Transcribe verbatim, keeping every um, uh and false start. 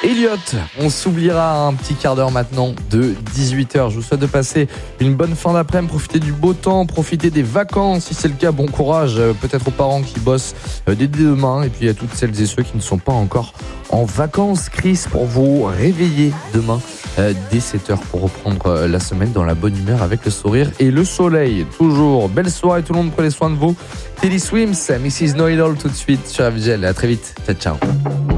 Elliot, on s'oubliera un petit quart d'heure maintenant de dix-huit heures. Je vous souhaite de passer une bonne fin d'après-midi, profiter du beau temps, profiter des vacances. Si c'est le cas, bon courage, peut-être aux parents qui bossent dès demain et puis à toutes celles et ceux qui ne sont pas encore en vacances. Chris, pour vous réveiller demain dès sept heures pour reprendre la semaine dans la bonne humeur avec le sourire et le soleil. Toujours belle soirée tout le monde, prenez soin de vous. Teddy Swims, missus Know It All tout de suite sur F G L. À très vite, ciao ciao.